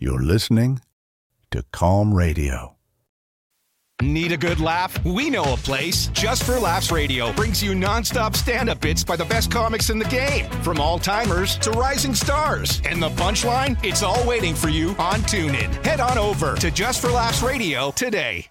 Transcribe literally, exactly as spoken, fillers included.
You're listening to Calm Radio. Need a good laugh? We know a place. Just for Laughs Radio brings you nonstop stand-up bits by the best comics in the game. From all-timers to rising stars. And the punchline? It's all waiting for you on TuneIn. Head on over to Just for Laughs Radio today.